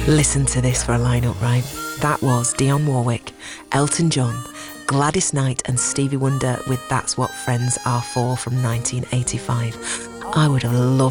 Listen to this for a lineup, right? That was Dionne Warwick, Elton John, Gladys Knight and Stevie Wonder with That's What Friends Are For from 1985. I would have loved